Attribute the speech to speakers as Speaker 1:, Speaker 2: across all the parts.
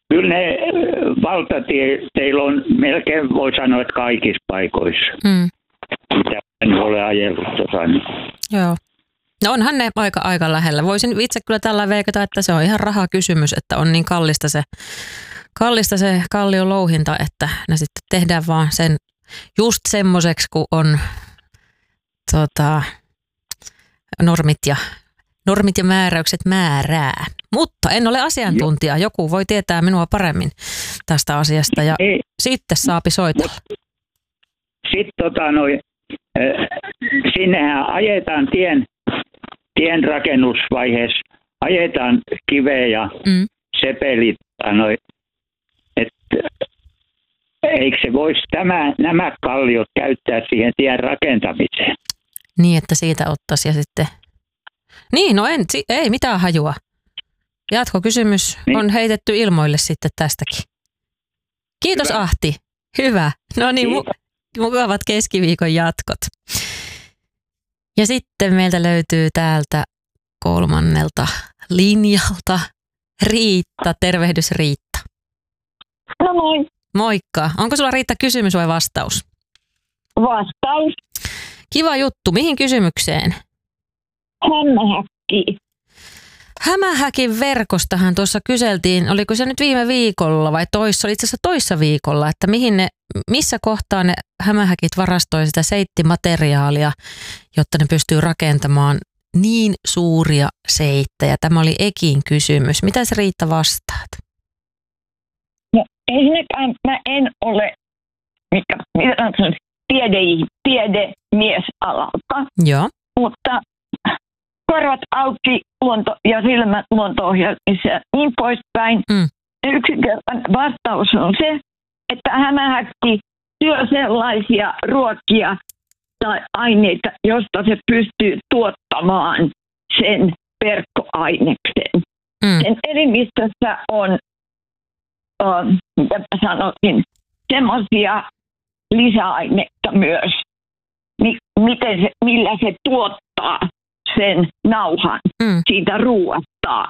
Speaker 1: kyllä ne valtateillä on melkein, voi sanoa, että kaikissa paikoissa. Mitä en ole ajellut niin.
Speaker 2: Joo. No onhan ne aika lähellä. Voisin itse kyllä tällä veikata, että se on ihan rahakysymys, että on niin kallista se kallion louhinta, että ne sitten tehdään vaan sen just semmoiseksi, kun on normit ja määräykset määrää. Mutta en ole asiantuntija. Joku voi tietää minua paremmin tästä asiasta ja sitten saapi soitella.
Speaker 1: Sitten sinnehän ajetaan tien rakennusvaiheessa, ajetaan kiveä ja sepelit. Eikö se voisi nämä kalliot käyttää siihen tien rakentamiseen?
Speaker 2: Niin, että siitä ottaisi ja sitten... Niin, no ei mitään hajua. Jatkokysymys on heitetty ilmoille sitten tästäkin. Kiitos hyvä. Ahti. Hyvä. No niin, mukavat keskiviikon jatkot. Ja sitten meiltä löytyy täältä 3. linjalta Riitta. Tervehdys Riitta.
Speaker 3: No moi.
Speaker 2: Moikka. Onko sulla Riitta kysymys vai vastaus?
Speaker 3: Vastaus.
Speaker 2: Kiva juttu. Mihin kysymykseen?
Speaker 3: Hämähäkki.
Speaker 2: Hämähäkin verkostahan tuossa kyseltiin, oliko se nyt viime viikolla vai itse asiassa toissa viikolla, että missä kohtaa ne hämähäkit varastoi sitä seittimateriaalia, jotta ne pystyy rakentamaan niin suuria seittejä. Tämä oli Ekin kysymys. Mitäs Riitta vastaat?
Speaker 3: No ensinnäkään mä en ole tiedemies alalta.
Speaker 2: Joo.
Speaker 3: Mutta korvat auki luonto- ja silmät luonto-ohjelmissa ja niin poispäin. Yksinkertainen vastaus on se, että hämähäkki syö sellaisia ruokia tai aineita, josta se pystyy tuottamaan sen verkkoaineksen. Sen elimistössä on, mitä sanoisin, semmoisia lisäaineita myös, millä se tuottaa sen nauhan siitä ruoastaan.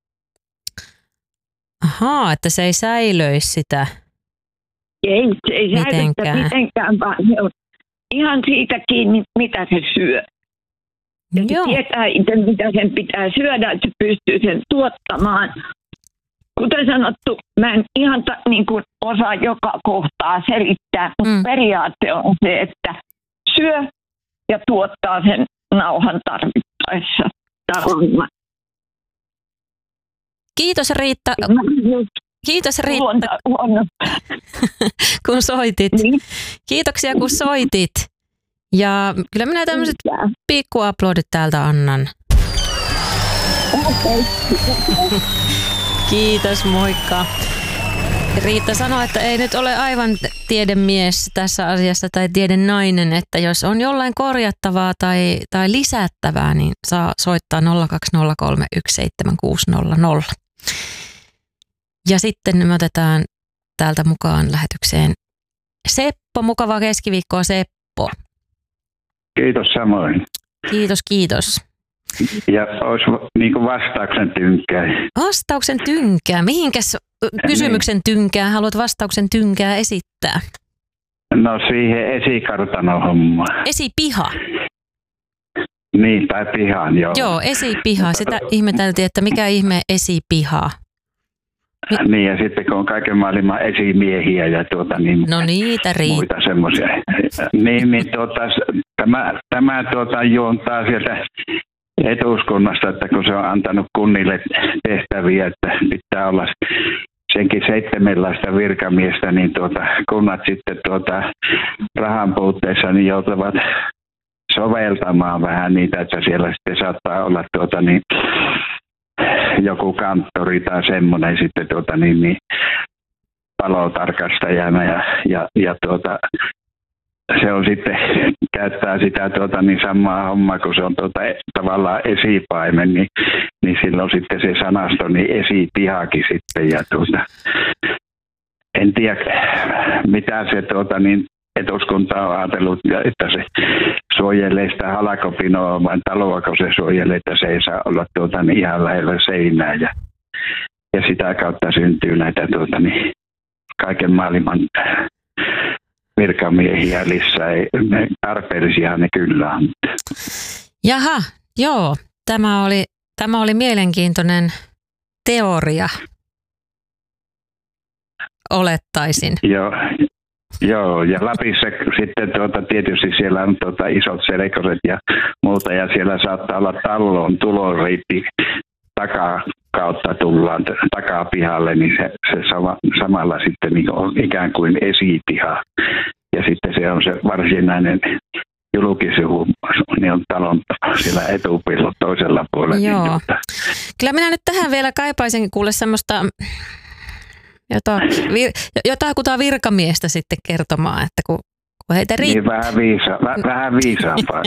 Speaker 2: Ahaa, että se ei säilöisi sitä.
Speaker 3: Ei, se ei säilöisi mitenkään, vaan se on ihan siitä kiinni, mitä se syö. Ja se tietää itse, mitä sen pitää syödä, että se pystyy sen tuottamaan. Kuten sanottu, mä en ihan niin kuin osaa joka kohtaa selittää, mutta periaate on se, että syö ja tuottaa sen nauhan tarvittaessa.
Speaker 2: Kiitos Riitta. Kiitos Riitta, kun soitit. Niin. Kiitoksia kun soitit. Ja kyllä minä tämmöiset pikkuaplodit täältä annan.
Speaker 3: Okay.
Speaker 2: Kiitos, moikka. Riitta sanoi, että ei nyt ole aivan tiedemies tässä asiassa tai tiedenainen, että jos on jollain korjattavaa tai lisättävää, niin saa soittaa 020317600. Ja sitten me otetaan täältä mukaan lähetykseen Seppo. Mukavaa keskiviikkoa, Seppo.
Speaker 1: Kiitos samoin.
Speaker 2: Kiitos.
Speaker 1: Ja olisi niin kuin vastauksen tynkää.
Speaker 2: Vastauksen tynkää. Mihinkäs kysymyksen tynkää haluat vastauksen tynkää esittää?
Speaker 1: No siihen esikartano-hommaan.
Speaker 2: Esipiha.
Speaker 1: Niin, tai pihaan, joo.
Speaker 2: Joo, esipiha. Sitä ihmeteltiin, että mikä ihme esipiha.
Speaker 1: Niin, ja sitten kun on kaiken maailman esimiehiä ja
Speaker 2: no niitä
Speaker 1: muita semmoisia. Niin tämä juontaa sieltä etuuskunnasta, että kun se on antanut kunnille tehtäviä, että pitää olla senkin 7 virkamiestä, niin kunnat sitten rahan puutteessa niin joutuvat soveltamaan vähän niitä, että siellä sitten saattaa olla joku kanttori tai semmoinen sitten palotarkastajana ja se on sitten käyttää sitä samaa hommaa, kun se on tavallaan esipaimen, niin silloin sitten se sanasto niin esipihakin sitten ja en tiedä mitä se etuskunta on ajatellut, että se suojelee sitä halkopinoa vai taloa, kun se suojelee, että se ei saa olla ihan lähellä seinää ja sitä kautta syntyy näitä kaiken maailman virkamiehiä lisää. Tarpeellisia ne kyllä on.
Speaker 2: Jaha, joo. Tämä oli mielenkiintoinen teoria, olettaisin.
Speaker 1: Joo, ja Lapissa sitten tietysti siellä on isot selkoset ja muuta, ja siellä saattaa olla talloon tuloreitti kautta tullaan takapihalle, niin se samalla sitten niin on ikään kuin esipiha. Ja sitten se on se varsinainen julkisivu, niin on talon siellä etupillon toisella puolella.
Speaker 2: Joo. Kyllä minä nyt tähän vielä kaipaisin kuule semmoista jotain virkamiestä sitten kertomaan, että kun heitä
Speaker 1: niin vähän viisaampaa.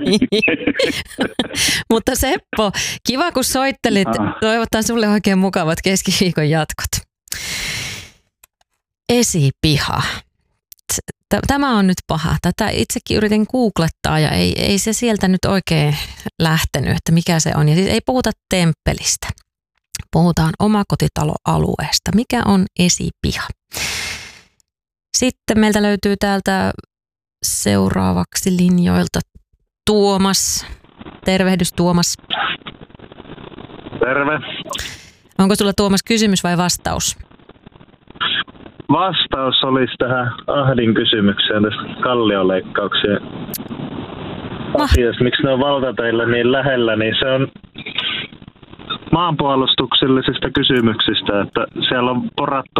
Speaker 2: Mutta Seppo, kiva kun soittelit. Toivotan sulle oikein mukavat keskiviikon jatkot. Esipiha. Tämä on nyt paha. Tätä itsekin yritin googlettaa ja ei se sieltä nyt oikein lähtenyt, että mikä se on. Ja siis ei puhuta temppelistä. Puhutaan omakotitaloalueesta. Mikä on esipiha? Sitten meiltä löytyy täältä seuraavaksi linjoilta Tuomas. Tervehdys Tuomas.
Speaker 4: Terve.
Speaker 2: Onko sulla Tuomas kysymys vai vastaus?
Speaker 4: Vastaus olisi tähän Ahdin kysymykseen tästä kallioleikkauksien asiasta. Miksi ne on valtateillä niin lähellä, niin se on maanpuolustuksellisista kysymyksistä, että siellä on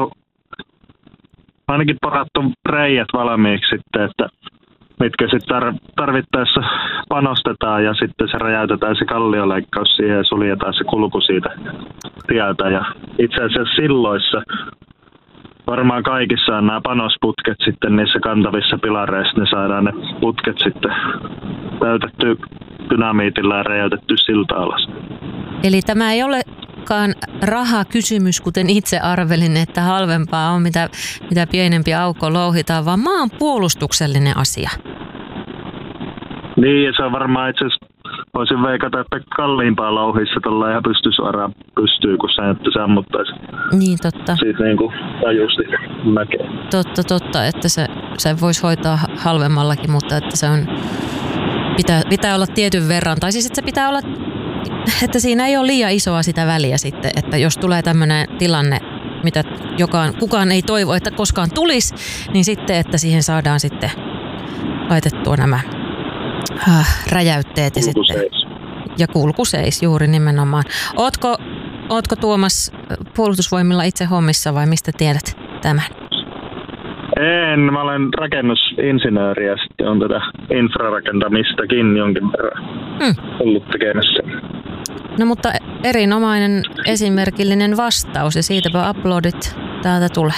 Speaker 4: ainakin porattu reijät valmiiksi sitten, että mitkä sitten tarvittaessa panostetaan ja sitten se räjäytetään se kallioleikkaus siihen ja suljetaan se kulku siitä tieltä. Ja itse asiassa silloissa varmaan kaikissa on nämä panosputket sitten niissä kantavissa pilareissa, ne saadaan ne putket sitten täytettyä dynamiitilla ja räjäytettyä silta alas.
Speaker 2: Eli tämä ei olekaan rahakysymys, kuten itse arvelin, että halvempaa on, mitä pienempi aukko louhitaan, vaan maanpuolustuksellinen asia.
Speaker 4: Niin, ja se on varmaan itse asiassa, voisin veikata, että kalliimpaa louhissa tuolla ihan pystysuoraan pystyy, kun se ammuttaisi.
Speaker 2: Niin, totta.
Speaker 4: Siitä niin kuin tajusti näkee.
Speaker 2: Totta, että se voisi hoitaa halvemmallakin, mutta että se on, pitää olla tietyn verran. Tai siis, että se pitää olla, että siinä ei ole liian isoa sitä väliä sitten, että jos tulee tämmöinen tilanne, mitä kukaan ei toivo, että koskaan tulisi, niin sitten, että siihen saadaan sitten laitettua nämä räjäytteet ja kulkuseis juuri nimenomaan. Ootko Tuomas puolustusvoimilla itse hommissa vai mistä tiedät tämän?
Speaker 4: En, mä olen rakennusinsinööri ja sitten on tätä infrarakentamistakin jonkin verran ollut tekemässä.
Speaker 2: No mutta erinomainen esimerkillinen vastaus ja siitäpä uploadit täältä tulee.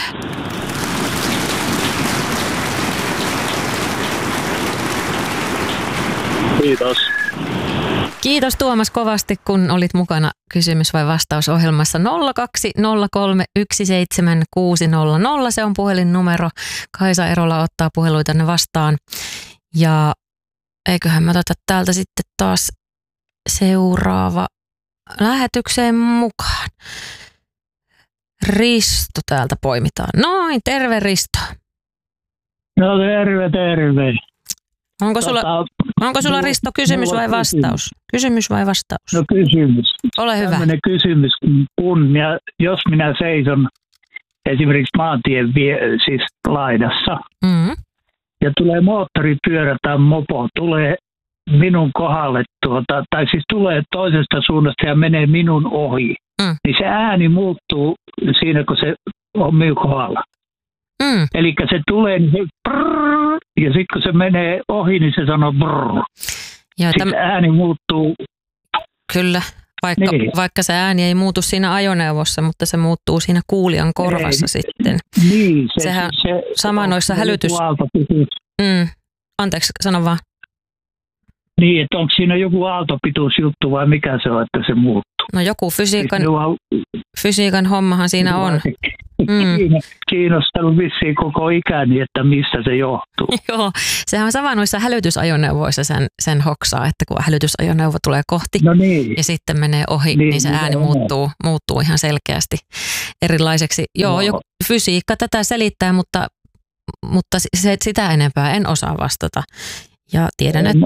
Speaker 4: Kiitos.
Speaker 2: Kiitos Tuomas kovasti, kun olit mukana kysymys- vai vastausohjelmassa 0203176600. Se on puhelinnumero. Kaisa Erola ottaa puheluitanne vastaan. Ja eiköhän me oteta täältä sitten taas seuraava lähetykseen mukaan. Risto täältä poimitaan. Noin, terve Risto.
Speaker 5: No terve.
Speaker 2: Onko sulla Risto kysymys vai vastaus? Kysymys vai vastaus?
Speaker 5: No kysymys.
Speaker 2: Ole hyvä.
Speaker 5: Tällainen kysymys, jos minä seison esimerkiksi maantien siis laidassa ja tulee moottoripyörä tai mopo, tulee minun kohdalle, tai siis tulee toisesta suunnasta ja menee minun ohi, niin se ääni muuttuu siinä, kun se on minun kohdalla. Eli se tulee, niin se brrr, ja sitten kun se menee ohi, niin se sanoo brrr. Sitten ääni muuttuu.
Speaker 2: Kyllä, vaikka se ääni ei muutu siinä ajoneuvossa, mutta se muuttuu siinä kuulijan korvassa sitten.
Speaker 5: Niin,
Speaker 2: sehän sama noissa Anteeksi, sano vaan.
Speaker 5: Niin, että onko siinä joku aaltopituusjuttu vai mikä se on, että se muuttuu?
Speaker 2: No joku fysiikan hommahan siinä on.
Speaker 5: kiinnostanut vissiin koko ikäni, että mistä se johtuu.
Speaker 2: Joo, sehän on sama noissa hälytysajoneuvoissa sen hoksaa, että kun hälytysajoneuvo tulee kohti ja sitten menee ohi, niin se ääni muuttuu ihan selkeästi erilaiseksi. Joo, fysiikka tätä selittää, mutta sitä enempää en osaa vastata. Ja tiedän, että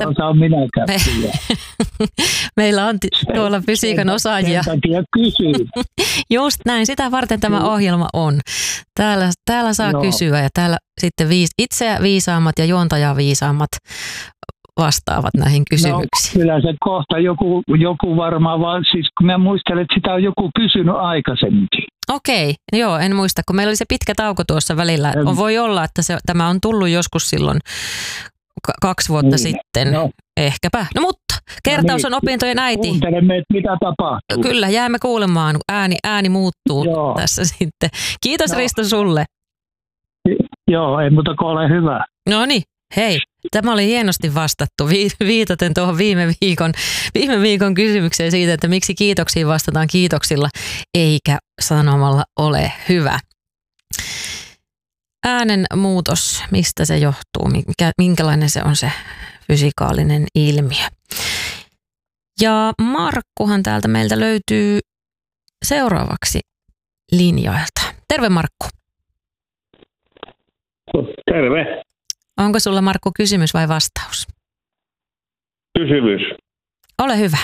Speaker 2: meillä on tuolla fysiikan osaajia. Just näin, sitä varten tämä ohjelma on. Täällä saa kysyä ja täällä sitten itseä viisaammat ja juontajaa viisaammat vastaavat näihin kysymyksiin.
Speaker 5: No, kyllä se kohta joku varmaan, vaan siis kun mä muistelen, että sitä on joku kysynyt aikaisemminkin.
Speaker 2: Okei, joo, en muista, kun meillä oli se pitkä tauko tuossa välillä. Voi olla, että tämä on tullut joskus silloin 2 vuotta sitten, ehkäpä. No mutta, kertaus on opintojen äiti.
Speaker 5: Kuuntelemme, että mitä tapahtuu.
Speaker 2: Kyllä, jäämme kuulemaan, ääni muuttuu tässä sitten. Kiitos Risto sulle.
Speaker 5: Joo, ei muuta kuin ole hyvä.
Speaker 2: No niin, hei, tämä oli hienosti vastattu, viitaten tuohon viime viikon kysymykseen siitä, että miksi kiitoksiin vastataan kiitoksilla, eikä sanomalla ole hyvä. Äänen muutos, mistä se johtuu, minkälainen se on se fysikaalinen ilmiö. Ja Markkuhan täältä meiltä löytyy seuraavaksi linjoilta. Terve Markku.
Speaker 6: Terve.
Speaker 2: Onko sulla Markku kysymys vai vastaus?
Speaker 6: Kysymys.
Speaker 2: Ole hyvä.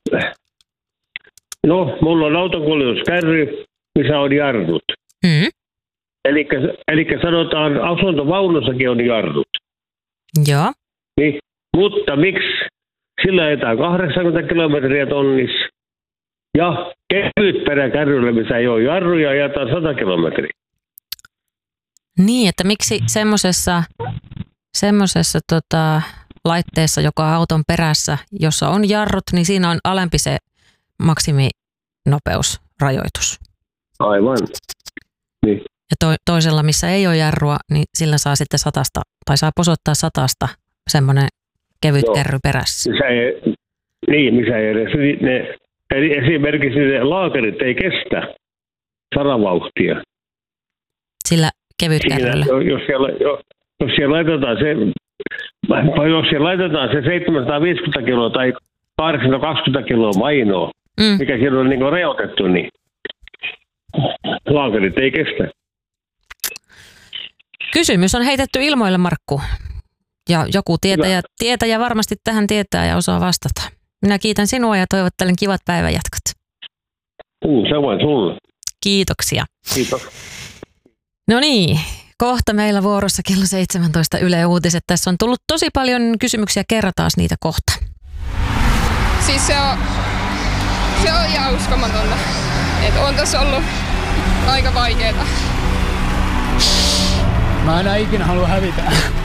Speaker 6: No, mulla on autokuljetuskärry, missä on jarrut. Eli sanotaan, asuntovaunuissakin on jarrut.
Speaker 2: Joo.
Speaker 6: Niin, mutta miksi sillä ajetaan 80 kilometriä tonnissa ja kevyt peräkärryllä, missä ei ole jarruja, ajetaan 100 kilometriä?
Speaker 2: Niin, että miksi semmoisessa laitteessa, joka on auton perässä, jossa on jarrut, niin siinä on alempi se maksiminopeusrajoitus.
Speaker 6: Aivan. Niin.
Speaker 2: Ja toisella, missä ei ole jarrua, niin sillä saa sitten 100 tai saa posottaa 100 semmoinen kevyt kärry perässä.
Speaker 6: Missä ei edes esimerkiksi ne laakerit ei kestä 100 vauhtia.
Speaker 2: Sillä kevyt kärryllä.
Speaker 6: Jos siellä laitetaan se 750 kiloa tai 820 kiloa painoa, mikä siellä on niin rajoitettu, niin laakerit ei kestä.
Speaker 2: Kysymys on heitetty ilmoille, Markku. Ja joku tietäjä varmasti tähän tietää ja osaa vastata. Minä kiitän sinua ja toivottelen kivat päivänjatkot.
Speaker 6: Se vain sulle.
Speaker 2: Kiitoksia.
Speaker 6: Kiitos.
Speaker 2: No niin, kohta meillä vuorossa kello 17 Yle Uutiset. Tässä on tullut tosi paljon kysymyksiä, kerrataan niitä kohta.
Speaker 7: Siis se on ihan uskomatonta. Että on tässä ollut aika vaikeeta.
Speaker 8: Mä enää ikinä halua hävitä.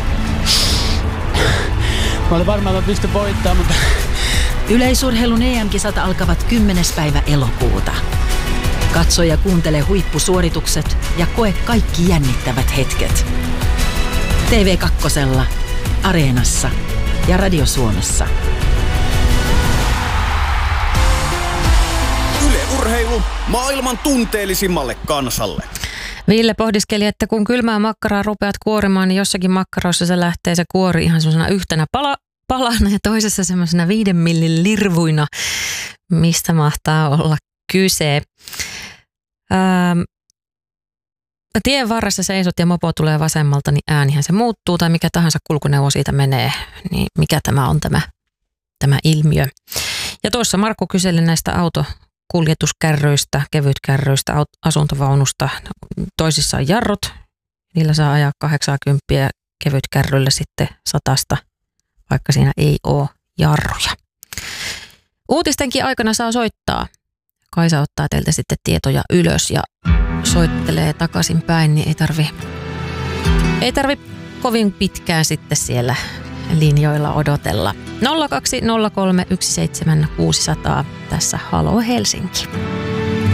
Speaker 8: Mä olen varmaan, että mä pystyn voittamaan, mutta...
Speaker 9: Yleisurheilun EM-kisat alkavat 10. päivä elokuuta. Katso ja kuuntele huippusuoritukset ja koe kaikki jännittävät hetket. TV2, Areenassa ja Radio Suomessa.
Speaker 10: Yle Urheilu maailman tunteellisimmalle kansalle.
Speaker 2: Ville pohdiskeli, että kun kylmää makkaraa rupeat kuorimaan, niin jossakin makkaroissa se lähtee se kuori ihan semmoisena yhtenä palana ja toisessa semmoisena 5 millin lirvuina. Mistä mahtaa olla kyse? Tien varressa seisot ja mopo tulee vasemmalta, niin äänihän se muuttuu tai mikä tahansa kulkuneuvo siitä menee. Niin mikä tämä on tämä ilmiö? Ja tuossa Markku kyseli näistä kuljetuskärryistä, kevytkärryistä, asuntovaunusta. Toisissa on jarrut, niillä saa ajaa 80 kevytkärryllä sitten 100, vaikka siinä ei ole jarruja. Uutistenkin aikana saa soittaa. Kaisa ottaa teiltä sitten tietoja ylös ja soittelee takaisin päin, niin ei tarvi kovin pitkään sitten siellä linjoilla odotella. 0203 17600 tässä Halo Helsinki.